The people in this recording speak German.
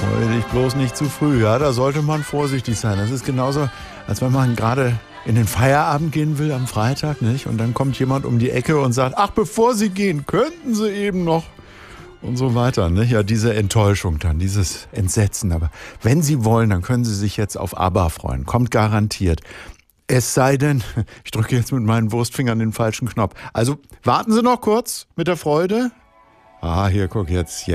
Freu dich bloß nicht zu früh, ja, da sollte man vorsichtig sein. Das ist genauso, als wenn man gerade in den Feierabend gehen will am Freitag, nicht? Und dann kommt jemand um die Ecke und sagt, ach, bevor Sie gehen, könnten Sie eben noch und so weiter, nicht? Ja, diese Enttäuschung dann, dieses Entsetzen. Aber wenn Sie wollen, dann können Sie sich jetzt auf ABBA freuen. Kommt garantiert. Es sei denn, ich drücke jetzt mit meinen Wurstfingern den falschen Knopf. Also warten Sie noch kurz mit der Freude. Ah, hier, guck jetzt.